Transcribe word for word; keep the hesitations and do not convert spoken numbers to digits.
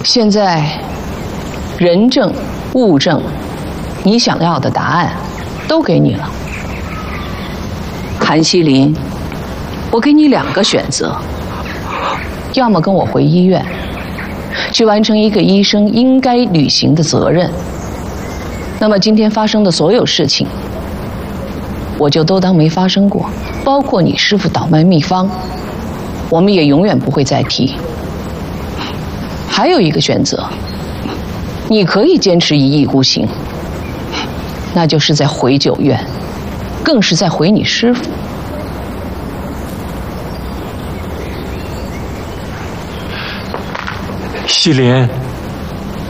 现在，人证、物证，你想要的答案，都给你了。韩希林，我给你两个选择，要么跟我回医院，去完成一个医生应该履行的责任。那么今天发生的所有事情，我就都当没发生过，包括你师父倒卖秘方，我们也永远不会再提。还有一个选择，你可以坚持一意孤行，那就是在回九院，更是在回你师父。 希林。